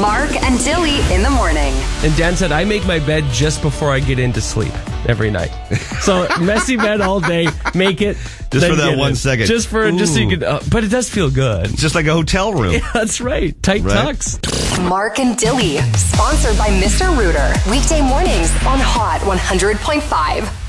Mark and Dilly in the morning. And Dan said, I make my bed just before I get into sleep every night. So messy bed all day, make it. Just for that 1 second. Just so you can, but it does feel good. It's just like a hotel room. Yeah, that's right. Tight tucks. Mark and Dilly, sponsored by Mr. Rooter. Weekday mornings on Hot 100.5.